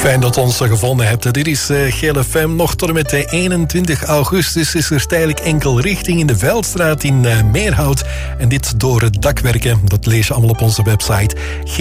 Fijn dat je ons gevonden hebt. Dit is Gele FM. Nog tot en met 21 augustus is er tijdelijk enkel richting in de Veldstraat in Meerhout. En dit door het dakwerken. Dat lees je allemaal op onze website